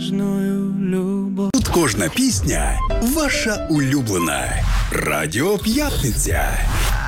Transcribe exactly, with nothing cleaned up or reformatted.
ніжною любов. Тут кожна пісня ваша улюблена. Радіо П'ятниця.